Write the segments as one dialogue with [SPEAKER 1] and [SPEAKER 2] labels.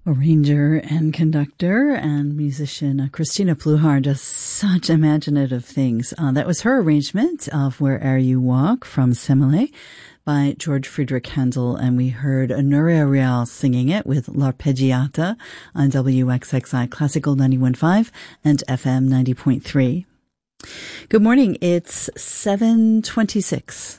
[SPEAKER 1] Arranger and conductor and musician Christina Pluhar does such imaginative things. That was her arrangement of Where'er You Walk from Semele by George Friedrich Handel, and we heard Nuria Real singing it with L'Arpeggiata on WXXI Classical 91.5 and FM 90.3. Good morning. It's 7:26.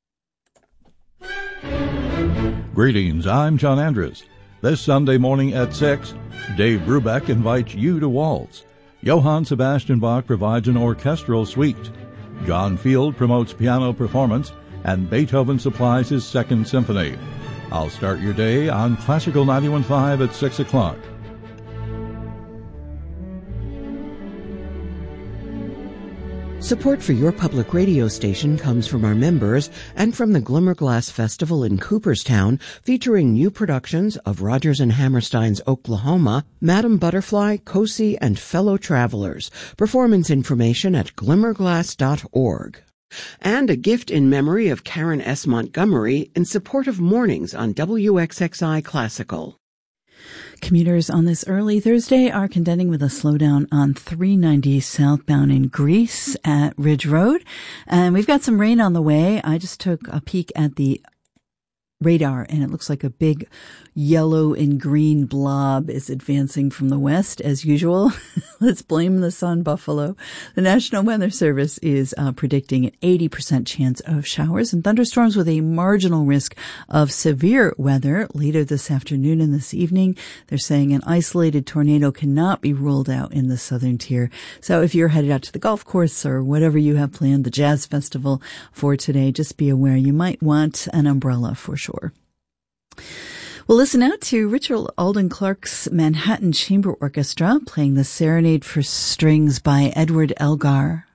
[SPEAKER 2] Greetings. I'm John Andrews. This Sunday morning at 6, Dave Brubeck invites you to waltz. Johann Sebastian Bach provides an orchestral suite. John Field promotes piano performance, and Beethoven supplies his Second Symphony. I'll start your day on Classical 91.5 at 6 o'clock.
[SPEAKER 3] Support for your public radio station comes from our members and from the Glimmerglass Festival in Cooperstown, featuring new productions of Rodgers and Hammerstein's Oklahoma, Madame Butterfly, Cosi, and Fellow Travelers. Performance information at glimmerglass.org. And a gift in memory of Karen S. Montgomery in support of mornings on WXXI Classical.
[SPEAKER 1] Commuters on this early Thursday are contending with a slowdown on 390 southbound in Greece at Ridge Road. And we've got some rain on the way. I just took a peek at the radar, and it looks like a big yellow and green blob is advancing from the west as usual. Let's blame the sun, Buffalo. The National Weather Service is predicting an 80% chance of showers and thunderstorms with a marginal risk of severe weather later this afternoon and this evening. They're saying an isolated tornado cannot be ruled out in the southern tier. So if you're headed out to the golf course or whatever you have planned, the jazz festival for today, just be aware you might want an umbrella for sure. We'll listen out to Richard Alden Clark's Manhattan Chamber Orchestra playing the Serenade for Strings by Edward Elgar.